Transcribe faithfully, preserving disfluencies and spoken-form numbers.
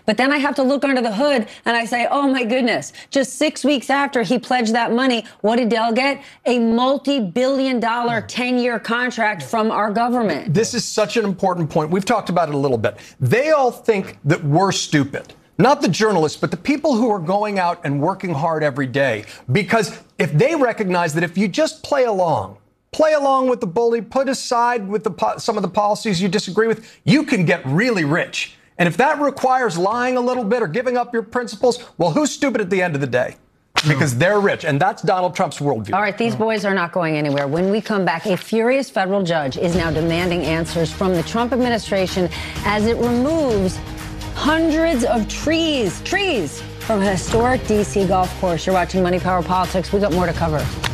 But then I have to look under the hood and I say, oh, my goodness, just six weeks after he pledged that money, what did Dell get? A multi-billion dollar ten-year contract from our government. This is such an important point. We've talked about it a little bit. They all think that we're stupid. Not the journalists, but the people who are going out and working hard every day. Because if they recognize that if you just play along, play along with the bully, put aside with the po- some of the policies you disagree with, you can get really rich. And if that requires lying a little bit or giving up your principles, well, who's stupid at the end of the day? Because they're rich. And that's Donald Trump's worldview. All right, these boys are not going anywhere. When we come back, a furious federal judge is now demanding answers from the Trump administration as it removes hundreds of trees, trees from a historic D C golf course. You're watching Money, Power, Politics. We got more to cover.